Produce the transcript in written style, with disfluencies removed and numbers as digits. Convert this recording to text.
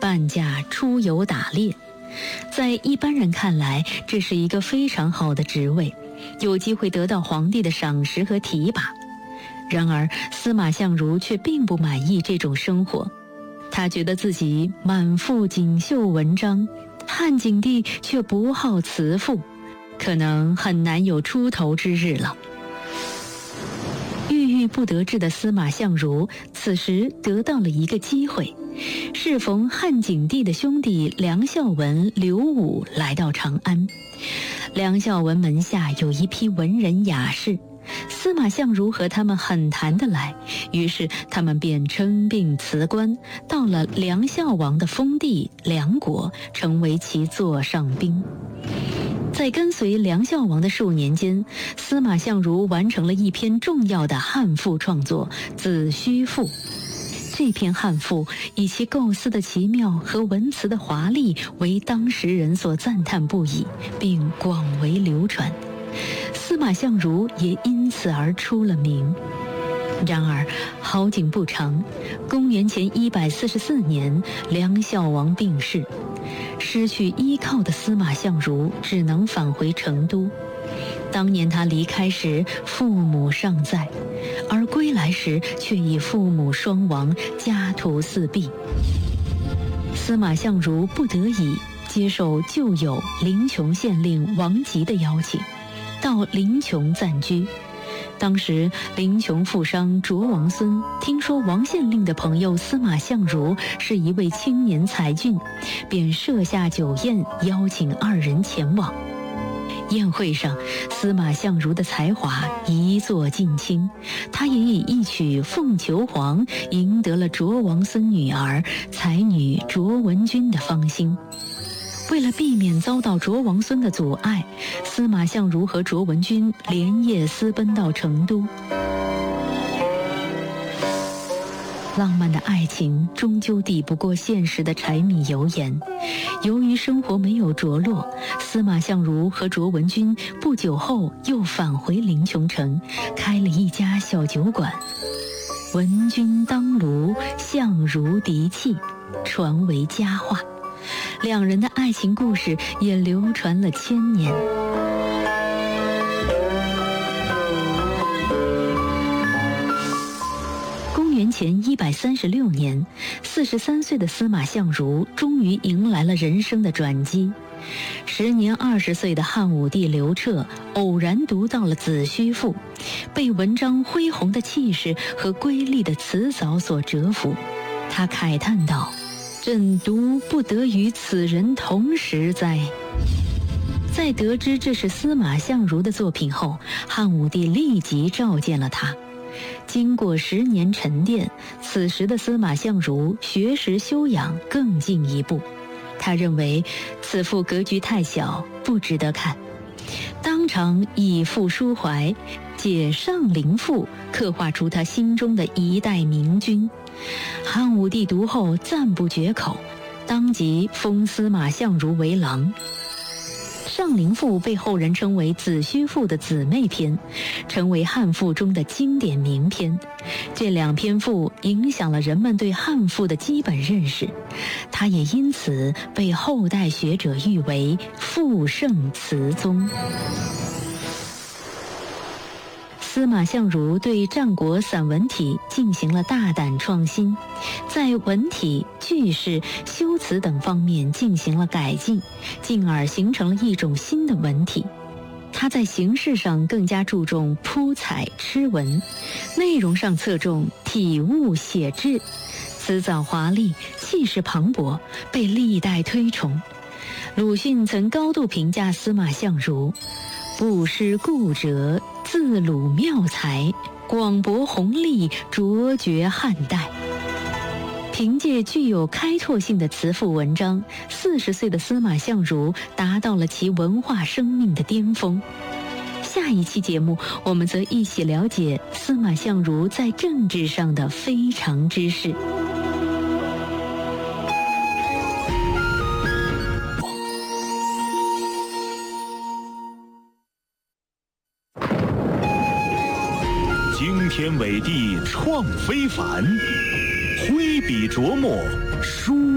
半价出游打猎。在一般人看来，这是一个非常好的职位，有机会得到皇帝的赏识和提拔。然而司马相如却并不满意这种生活，他觉得自己满腹锦绣文章，汉景帝却不好辞赋，可能很难有出头之日了。郁郁不得志的司马相如此时得到了一个机会，适逢汉景帝的兄弟梁孝文、刘武来到长安。梁孝文门下有一批文人雅士，司马相如和他们很谈得来，于是他们便称病辞官，到了梁孝王的封地梁国，成为其座上宾。在跟随梁孝王的数年间，司马相如完成了一篇重要的汉赋创作《子虚赋》。这篇汉赋以其构思的奇妙和文辞的华丽为当时人所赞叹不已，并广为流传。司马相如也因此而出了名。然而好景不长，公元前144年，梁孝王病逝，失去依靠的司马相如只能返回成都。当年他离开时，父母尚在，而归来时却已父母双亡，家徒四壁。司马相如不得已接受旧友临邛县令王吉的邀请，到临邛暂居。当时临邛富商卓王孙听说王县令的朋友司马相如是一位青年才俊，便设下酒宴，邀请二人前往。宴会上，司马相如的才华一座尽倾，他也以一曲《凤求凰》赢得了卓王孙女儿才女卓文君的芳心。为了避免遭到卓王孙的阻碍，司马相如和卓文君连夜私奔到成都。浪漫的爱情终究抵不过现实的柴米油盐。由于生活没有着落，司马相如和卓文君不久后又返回临邛城，开了一家小酒馆。文君当炉，相如敌气，传为佳话。两人的爱情故事也流传了1000年。公元前136年，43岁的司马相如终于迎来了人生的转机。时年20岁的汉武帝刘彻偶然读到了《子虚赋》，被文章恢宏的气势和瑰丽的词藻所折服。他慨叹道：“朕独不得与此人同时哉！”在得知这是司马相如的作品后，汉武帝立即召见了他。经过10年沉淀，此时的司马相如学识修养更进一步。他认为此赋格局太小，不值得看，当场以赋抒怀，借上林赋刻画出他心中的一代明君。汉武帝读后赞不绝口，当即封司马相如为郎。上林赋被后人称为子虚赋的姊妹篇，成为汉赋中的经典名篇。这2篇赋影响了人们对汉赋的基本认识，它也因此被后代学者誉为赋圣词宗。司马相如对战国散文体进行了大胆创新，在文体、句式、修辞等方面进行了改进，进而形成了一种新的文体。他在形式上更加注重铺彩螭文，内容上侧重体悟写志，词藻华丽，气势磅礴，被历代推崇。鲁迅曾高度评价司马相如：不失故者，自鲁妙才，广博宏丽，卓绝汉代。凭借具有开拓性的词赋文章，40岁的司马相如达到了其文化生命的巅峰。下一期节目，我们则一起了解司马相如在政治上的非常之事。 惊天伟地创非凡，挥笔琢磨书